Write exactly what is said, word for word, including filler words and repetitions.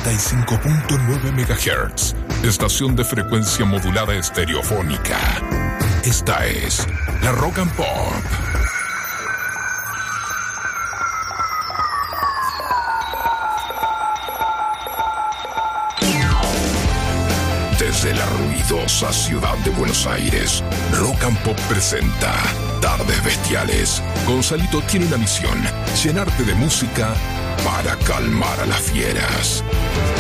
noventa y cinco punto nueve megahertz, estación de frecuencia modulada estereofónica. Esta es la Rock and Pop. Desde la ruidosa ciudad de Buenos Aires, Rock and Pop presenta Tardes Bestiales. Gonzalito tiene una misión: llenarte de música para calmar a las fieras.